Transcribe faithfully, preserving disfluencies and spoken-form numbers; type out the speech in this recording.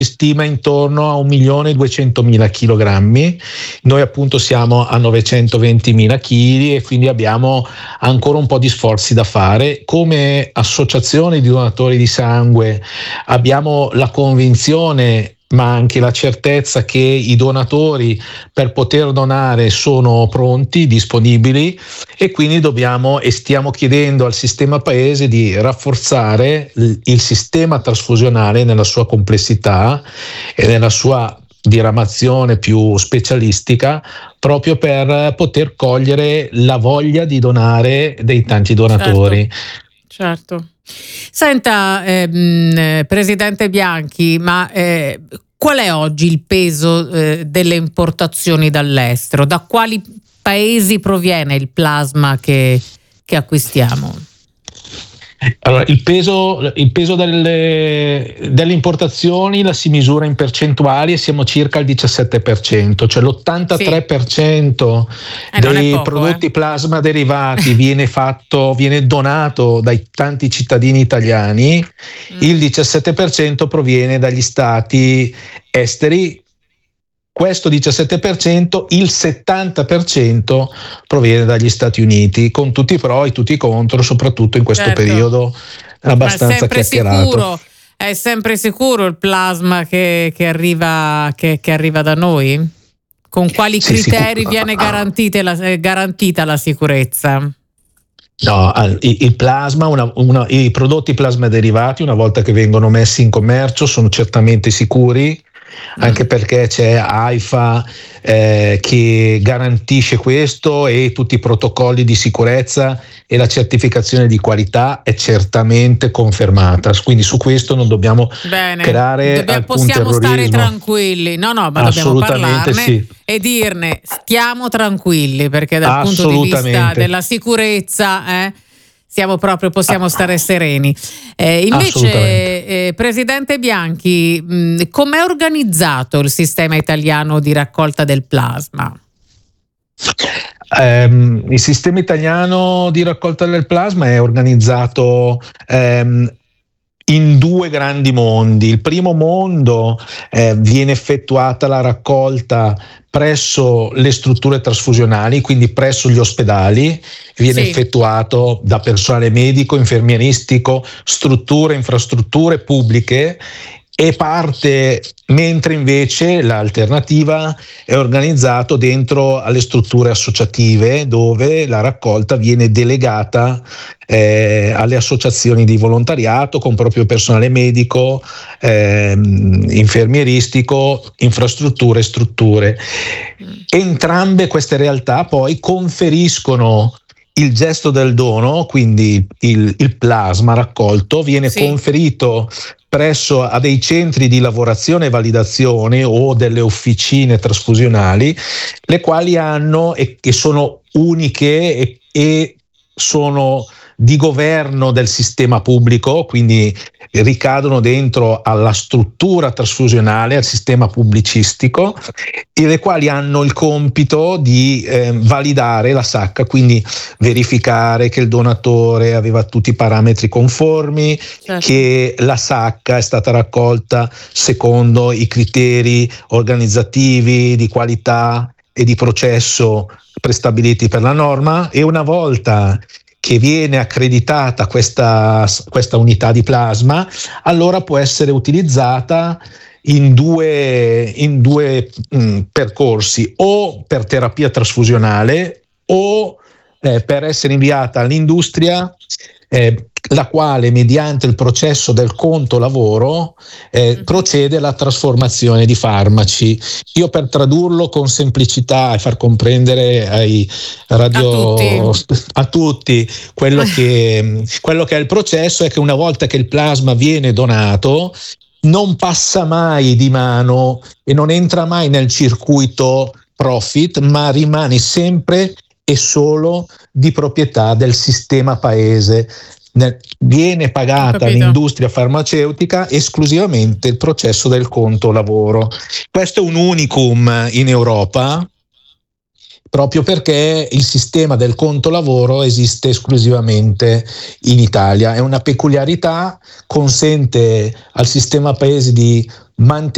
stima intorno a un milione e duecentomila chilogrammi, noi appunto siamo a novecentoventimila chili e quindi abbiamo ancora un po' di sforzi da fare. Come associazione di donatori di sangue abbiamo la convinzione ma anche la certezza che i donatori per poter donare sono pronti, disponibili, e quindi dobbiamo e stiamo chiedendo al sistema paese di rafforzare il sistema trasfusionale nella sua complessità e nella sua diramazione più specialistica, proprio per poter cogliere la voglia di donare dei tanti donatori. Certo. certo. Senta, ehm, Presidente Bianchi, ma eh, qual è oggi il peso eh, delle importazioni dall'estero? Da quali paesi proviene il plasma che, che acquistiamo? Allora, il peso, il peso delle, delle importazioni la si misura in percentuali e siamo circa al diciassette per cento, cioè l'ottantatré per cento sì. eh, dei poco, prodotti eh. plasma derivati viene fatto, viene donato dai tanti cittadini italiani, mm. il diciassette per cento proviene dagli stati esteri. Questo diciassette per cento, il settanta per cento proviene dagli Stati Uniti, con tutti i pro e tutti i contro, soprattutto in questo certo. periodo abbastanza è chiacchierato. Sicuro, è sempre sicuro il plasma che, che, arriva, che, che arriva da noi? Con quali sì, criteri viene garantite la, garantita la sicurezza? No, il plasma, una, una, i prodotti plasma derivati, una volta che vengono messi in commercio, sono certamente sicuri, anche perché c'è AIFA eh, che garantisce questo e tutti i protocolli di sicurezza e la certificazione di qualità è certamente confermata, quindi su questo non dobbiamo Bene. creare Dobbiamo, alcun possiamo terrorismo. Stare tranquilli, no no, ma dobbiamo parlarne sì. e dirne stiamo tranquilli, perché dal punto di vista della sicurezza eh, Siamo proprio, possiamo stare sereni. Eh, invece, eh, Presidente Bianchi, mh, com'è organizzato il sistema italiano di raccolta del plasma? Um, il sistema italiano di raccolta del plasma è organizzato um, in due grandi mondi. Il primo mondo eh, viene effettuata la raccolta presso le strutture trasfusionali, quindi presso gli ospedali, viene sì. effettuato da personale medico, infermieristico, strutture, infrastrutture pubbliche, e parte, mentre invece l'alternativa è organizzato dentro alle strutture associative, dove la raccolta viene delegata eh, alle associazioni di volontariato con proprio personale medico, eh, infermieristico, infrastrutture e strutture. Entrambe queste realtà poi conferiscono il gesto del dono, quindi il, il plasma raccolto viene sì. conferito presso a dei centri di lavorazione e validazione o delle officine trasfusionali, le quali hanno e che sono uniche e, e sono di governo del sistema pubblico, quindi ricadono dentro alla struttura trasfusionale, al sistema pubblicistico, e le quali hanno il compito di eh, validare la sacca, quindi verificare che il donatore aveva tutti i parametri conformi, certo. che la sacca è stata raccolta secondo i criteri organizzativi, di qualità e di processo prestabiliti per la norma, e una volta che viene accreditata questa, questa unità di plasma, allora può essere utilizzata in due, in due mh, percorsi, o per terapia trasfusionale o eh, per essere inviata all'industria, eh, la quale mediante il processo del conto lavoro eh, mm. procede alla trasformazione di farmaci. Io, per tradurlo con semplicità e far comprendere ai radio a tutti, a tutti quello, che, quello che è il processo, è che una volta che il plasma viene donato non passa mai di mano e non entra mai nel circuito profit, ma rimane sempre e solo di proprietà del sistema paese. Viene pagata all'industria farmaceutica esclusivamente il processo del conto lavoro. Questo è un unicum in Europa, proprio perché il sistema del conto lavoro esiste esclusivamente in Italia. È una peculiarità, consente al sistema paese di mantenere